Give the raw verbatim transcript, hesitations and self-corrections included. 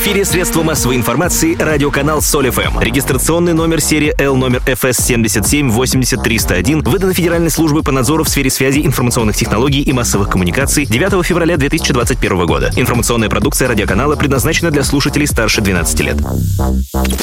эфире средства массовой информации радиоканал Соль эф эм. Регистрационный номер серии L номер эф эс семьдесят семь восемьдесят триста один выдан Федеральной службой по надзору в сфере связи, информационных технологий и массовых коммуникаций девятого февраля две тысячи двадцать первого года. Информационная продукция радиоканала предназначена для слушателей старше двенадцати лет.